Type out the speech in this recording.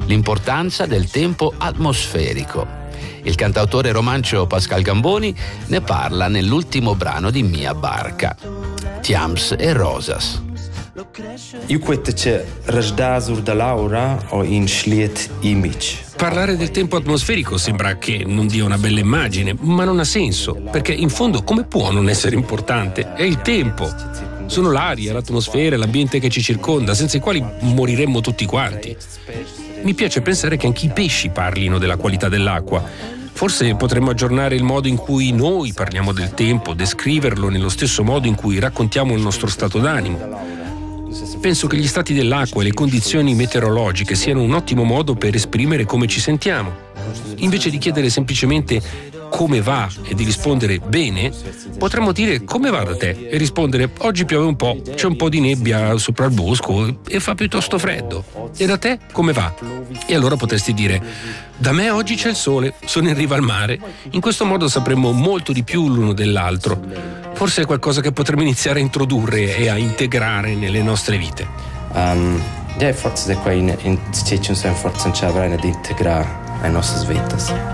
l'importanza del tempo atmosferico. Il cantautore romancio Pascal Gamboni ne parla nell'ultimo brano di Mia Barca, Tiams e Rosas. Io quetta c'è rasdasur da Laura o in schliet image. Parlare del tempo atmosferico sembra che non dia una bella immagine, ma non ha senso, perché in fondo come può non essere importante? È il tempo. Sono l'aria, l'atmosfera, l'ambiente che ci circonda, senza i quali moriremmo tutti quanti. Mi piace pensare che anche i pesci parlino della qualità dell'acqua. Forse potremmo aggiornare il modo in cui noi parliamo del tempo, descriverlo nello stesso modo in cui raccontiamo il nostro stato d'animo. Penso che gli stati dell'acqua e le condizioni meteorologiche siano un ottimo modo per esprimere come ci sentiamo. Invece di chiedere semplicemente come va e di rispondere bene, potremmo dire come va da te e rispondere oggi piove un po', c'è un po' di nebbia sopra il bosco e fa piuttosto freddo. E da te come va? E allora potresti dire da me oggi c'è il sole, sono in riva al mare. In questo modo sapremmo molto di più l'uno dell'altro. Forse è qualcosa che potremmo iniziare a introdurre e a integrare nelle nostre vite. Forse da qua in forse non ci avranno di integrare le nostre vite.